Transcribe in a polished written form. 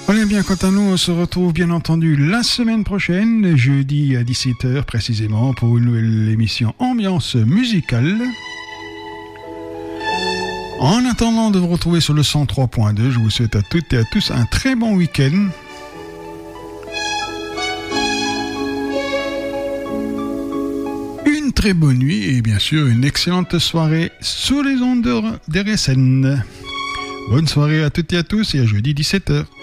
Voilà bien, quant à nous, on se retrouve bien entendu la semaine prochaine, jeudi à 17h précisément, pour une nouvelle émission Ambiance musicale. En attendant de vous retrouver sur le 103.2, je vous souhaite à toutes et à tous un très bon week-end. Une très bonne nuit et bien sûr une excellente soirée sous les ondes d'RSN. Bonne soirée à toutes et à tous et à jeudi 17h.